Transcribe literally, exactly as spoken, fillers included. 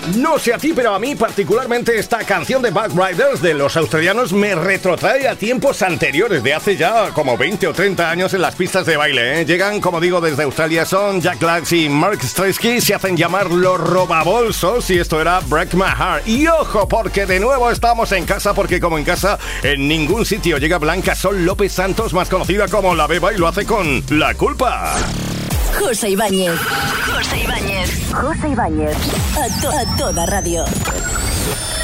No sé a ti, pero a mí particularmente esta canción de Back Riders de los australianos me retrotrae a tiempos anteriores, de hace ya como veinte o treinta años en las pistas de baile, ¿eh? Llegan, como digo, desde Australia, son Jack Lax y Mark Stresky, se hacen llamar los robabolsos y esto era Break My Heart. Y ojo, porque de nuevo estamos en casa, porque como en casa, en ningún sitio llega Blanca Sol López Santos, más conocida como La Beba, y lo hace con La Culpa. José Ibáñez. José Ibáñez. José Ibáñez. A, to- a toda radio.